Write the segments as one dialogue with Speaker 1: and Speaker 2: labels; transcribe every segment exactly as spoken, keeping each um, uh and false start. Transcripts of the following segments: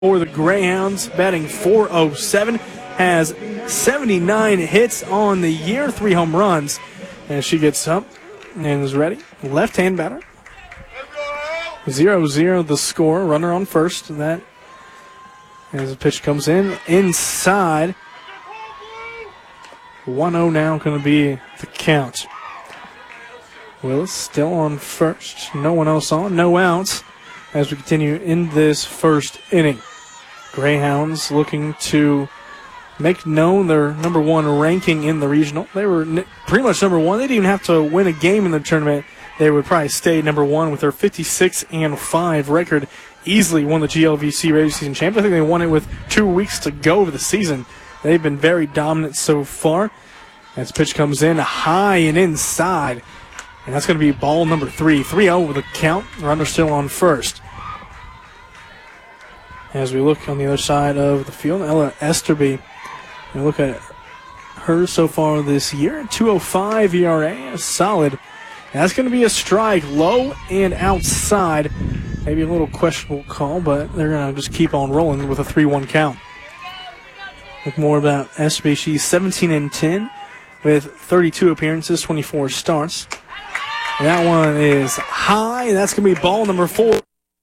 Speaker 1: for the Greyhounds, batting four oh seven, has seventy-nine hits on the year, three home runs. And she gets up and is ready. Left-hand batter. zero zero the score. Runner on first. That as the pitch comes in inside. one oh now going to be the count. Willis still on first. No one else on. No outs as we continue in this first inning. Greyhounds looking to make known their number one ranking in the regional. They were pretty much number one. They didn't even have to win a game in the tournament. They would probably stay number one with their fifty-six and five record. Easily won the G L V C regular season champion. I think they won it with two weeks to go of the season. They've been very dominant so far. As pitch comes in high and inside. And that's going to be ball number three. three oh with the count. Runner still on first. As we look on the other side of the field, Ella Esterby. And look at her so far this year. two oh five E R A, solid. And that's going to be a strike, low and outside. Maybe a little questionable call, but they're going to just keep on rolling with a three one count. Look more about Esterby. She's seventeen and ten with thirty-two appearances, twenty-four starts. And that one is high. That's going to be ball number four.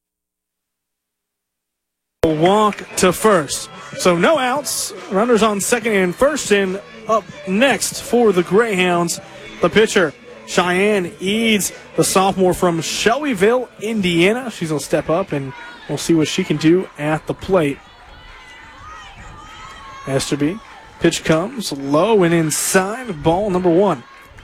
Speaker 1: Walk to first. So no outs. Runners on second and first. And up next for the Greyhounds, the pitcher, Cheyenne Eads, the sophomore from Shelbyville, Indiana. She's going to step up, and we'll see what she can do at the plate. Esterby. Pitch comes low and inside. Ball number one.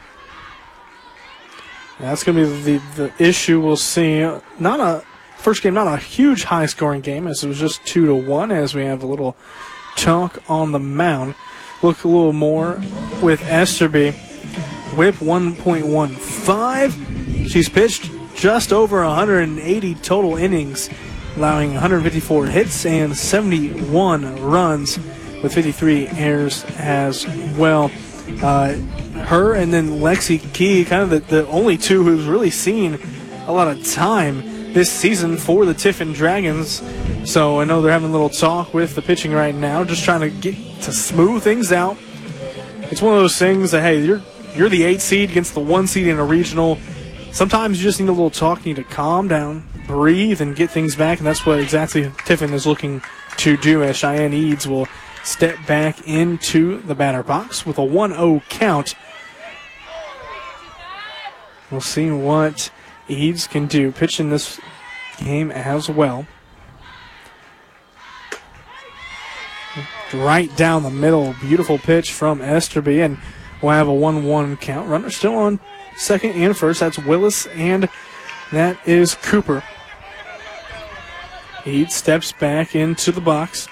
Speaker 1: That's going to be the, the issue we'll see. Not a first game, not a huge high-scoring game, as it was just two to one. As we have a little talk on the mound. Look a little more with Esterby. Whip one point one five. She's pitched just over one hundred eighty total innings, allowing one hundred fifty-four hits and seventy-one runs, with fifty-three errors as well. Uh, her and then Lexi Key, kind of the, the only two who's really seen a lot of time this season for the Tiffin Dragons. So I know they're having a little talk with the pitching right now, just trying to get to smooth things out. It's one of those things that, hey, you're you're the eight seed against the one seed in a regional. Sometimes you just need a little talk. You need to calm down, breathe, and get things back, and that's what exactly Tiffin is looking to do, as Cheyenne Eads will step back into the batter box with a one oh count. We'll see what Eads can do. Pitching this game as well. Right down the middle. Beautiful pitch from Esterby, and we'll have a one one count. Runner still on second and first. That's Willis, and that is Cooper. Eads steps back into the box.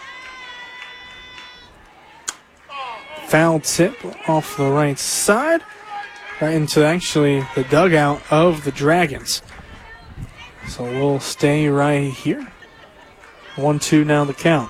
Speaker 1: Foul tip off the right side, right into actually the dugout of the Dragons. So we'll stay right here. one two now the count.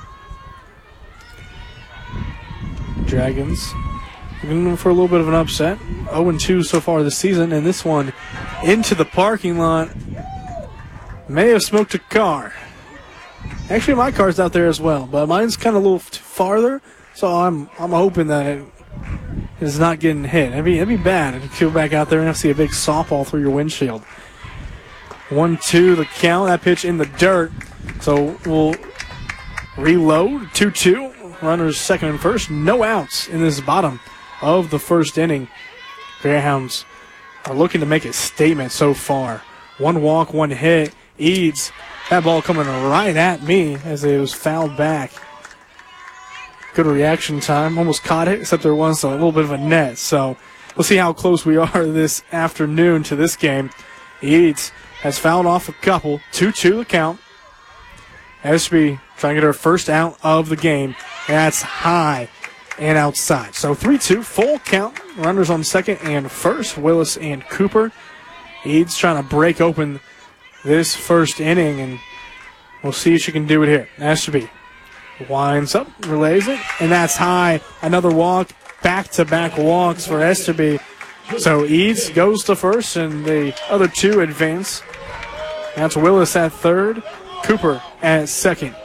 Speaker 1: Dragons looking for a little bit of an upset. oh and two so far this season, and this one into the parking lot. May have smoked a car. Actually, my car's out there as well, but mine's kind of a little farther. So I'm I'm hoping that it is not getting hit. It'd be, it'd be bad if you go back out there and have to see a big softball through your windshield. one two the count. That pitch in the dirt. So we'll reload. two two. Runners second and first. No outs in this bottom of the first inning. Greyhounds are looking to make a statement so far. One walk, one hit. Eads. That ball coming right at me as it was fouled back. Good reaction time. Almost caught it, except there was a little bit of a net. So we'll see how close we are this afternoon to this game. Eads has fouled off a couple. two two the count. Esterby trying to get her first out of the game. That's high and outside. So three two, full count. Runners on second and first. Willis and Cooper. Eads trying to break open this first inning, and we'll see if she can do it here. Esterby winds up, relays it, and that's high. Another walk, back-to-back walks for Esterby. So Eads goes to first, and the other two advance. That's Willis at third. Cooper at second.